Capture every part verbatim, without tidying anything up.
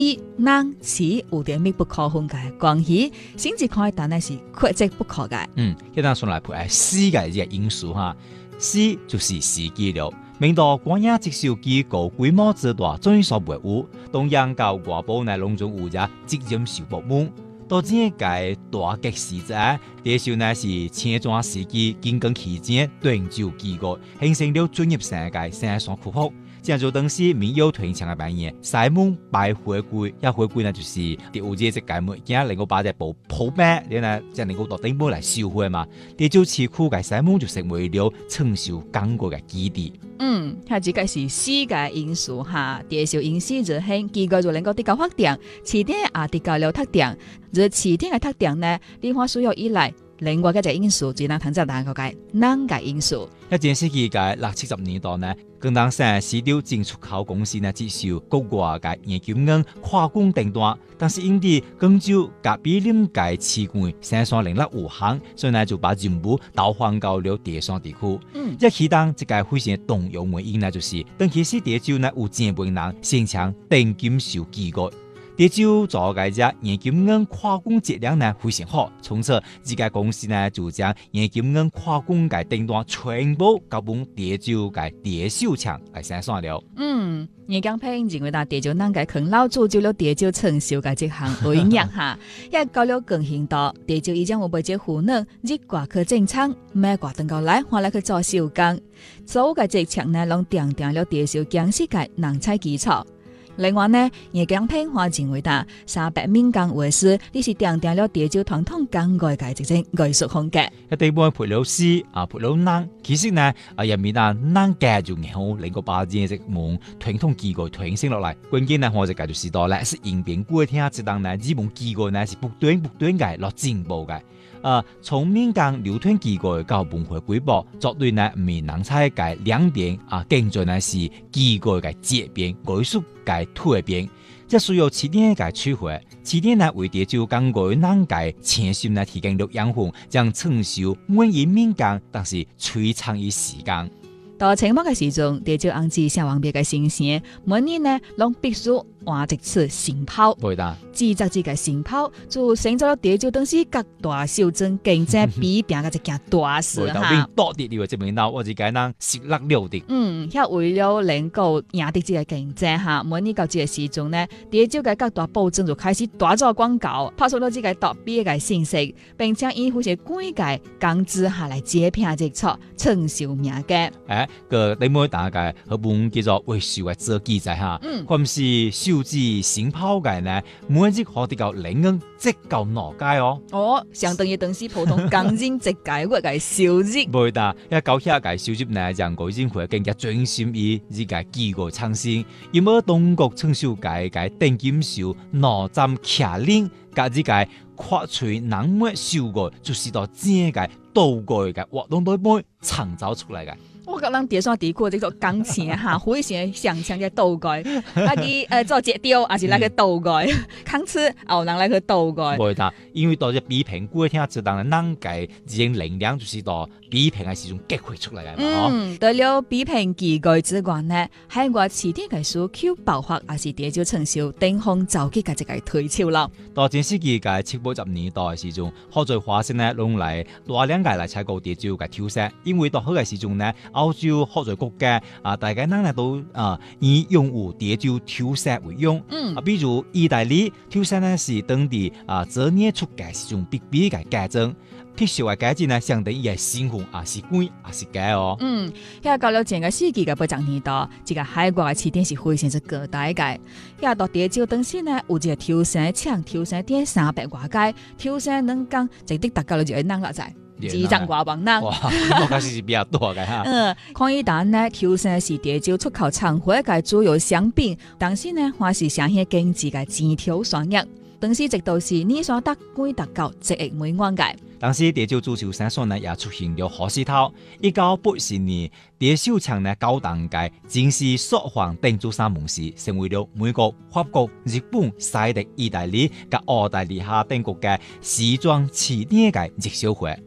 以人市有點密不可分嘅關係，甚至可以但係是缺席不可嘅。 嗯，一旦上來配係四嘅呢個因素哈，四就是時機了。明到廣野直銷機構規模之大，專屬業務，東洋到外部內隆中有隻直接受部門。到這個大吉時節，地銷呢是前段時期建工期間斷酒機構形成了專業性嘅生產庫服。這樣做當時民有團強嘅扮演，西門擺回歸，一回歸呢就是第五節即個物件能夠把隻布鋪平，你呢就能夠到頂部來收回嘛。地酒市區嘅西門就成為了成熟港國嘅基地。 嗯，係只個是四個因素哈，地銷因素就係機構就能夠得到發展，市點也得到了特點，而市點嘅特點呢，你話需要依賴。另外嘅一個因素，只能談就談個個人嘅因素。 一件事期嘅六七十年代呢，廣東省市調進出口公司呢接受國外嘅現金銀跨境訂單，但是因啲廣州隔壁臨界市區生產能力有限，所以呢就把任務投放到了地商地區。嗯，一啟動這個非常動搖原因呢，就是當其時地州呢有正本人生產定金收機構。地州做嘅只現金銀跨境質量呢非常好，從此這家公司呢就將現金銀跨境嘅訂單全部交俾地州嘅地銷廠嚟生產了。 嗯，葉江平認為到地州能夠啃老造就了地州成熟嘅這項威業哈，也搞了更新到地州已經冇被這湖南日掛去正廠，買掛登過來換來去做手工，做嘅這廠呢，攏奠定了地州江西嘅人才基礎。另外呢，葉江平話認為到三百名工為師，你是奠定了地州傳統工藝嘅這種藝術風格。 一地方陪老師啊，陪老人，其實呢啊入面啊，人家就好能夠把這隻門傳統機構傳承落來。關鍵呢，我就介紹時代咧，是應變過聽這檔呢，呢門機構呢是不斷不斷嘅落進步嘅。啊，從民間流傳機構到文化瑰寶，絕對呢唔係人才嘅兩點啊，更重呢是機構嘅質變、藝術嘅蛻變。即需要起點嘅取回，起點呢為地州港國人嘅前線呢提供了養分，將成熟滿意民間，但是璀璨於時間。 到清末嘅時陣，地州紅字上王別嘅新鮮，每年呢攏必須換一次新炮。 對啦， 制作這個新炮就成咗了地州當時各大小鎮競爭比拼嘅一件大事哈。 多啲你話證明到我自己能實力了的。 嗯，亦為了能夠贏得這個競爭哈，每年到這個時陣呢，地州嘅各大報紙就開始大做廣告，拍出咗這個特別嘅信息，並且以好似貴嘅工資下來接拼這錯成就名嘅。 誒，個你每大概嗰本叫做維修嘅做記載哈，嗯，或是收支新拋嘅呢，每日可得夠零蚊，即夠攞街哦。 哦，相當於當時普通工人即解決嘅收入。 唔得，一搞起嘅收入呢，讓個人會更加專心於呢個機構創新，有冇中國成熟嘅嘅定金收攞針卡令，加呢個跨取冷漠收個，就是到這個倒過嘅活動裏邊創造出來嘅。 我覺得地商地區這個工錢哈，非常上強嘅倒蓋，啊啲誒做節雕，還是來去倒蓋，扛次後人來去倒蓋。 唔得，因為到只比拼過聽知道嘅人嘅這種能量，就是到比拼嘅時種激發出來嘅嘛。 嗯，到了比拼機構之外呢，喺我起點嘅需求爆發，還是地州成熟頂峰造極嘅這個推潮咯。 到前世紀嘅七八十年代嘅時種，好在花式呢用嚟大量嘅嚟採購地州嘅挑選，因為到好嘅時種呢。歐洲好在國家啊，大家呢都啊以用戶地州挑選為用，嗯啊，比如意大利挑選呢是當地啊職業出嘅一種必備嘅家政，特殊嘅家政呢相當於係新紅啊是貴啊是價哦。嗯， 因為到了整個世紀嘅八十年代，這個海外嘅起點是非常之高大嘅，因為到地州當時呢有一個挑選廠挑選店三百多間，挑選能講值得達到了就係能力在。幾十外萬人， 哇，我開始是比較多嘅哈。 嗯，可以當呢，挑選是地州出口廠會嘅主要商品，當時呢，還是商業經濟嘅指條雙翼。當時直到是你所得歸達到值億每安嘅。 當時地州足球生產呢也出現了好勢頭，一九八四年地銷廠呢高檔嘅正式縮放訂做三門市，成為了美國、法國、日本、西德、意大利及澳大利亞等國嘅時裝起點嘅熱銷會。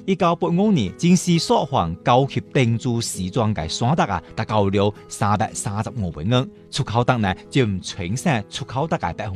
一九八五年，正是索黃高級定做時裝嘅山德啊，達到了三百三十五萬元，出口得呢佔全省出口得嘅百分